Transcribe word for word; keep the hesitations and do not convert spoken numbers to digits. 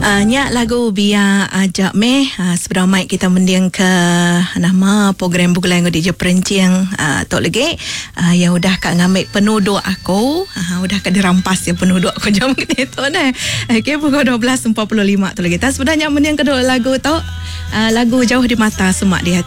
Uh, nyak lagu biar ajak meh uh, seberang mic kita mendiang ke nama program bulan di je perencing uh, tok lagi uh, yang udah kak ngambil penuduk aku uh, udah kak dirampas ya penuduk aku jam gitu dah. Okey pukul dua belas empat puluh lima tu lagi. Tak sebenarnya mendiang kedua lagu tau uh, lagu Jauh di Mata Semak di Hati.